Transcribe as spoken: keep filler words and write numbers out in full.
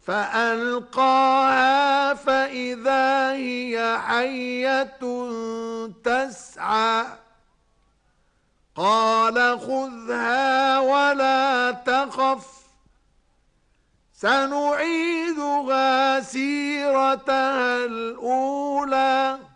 فألقاها فإذا هي حية تسعى قال خذها ولا تخف سنعيدها سيرتها الأولى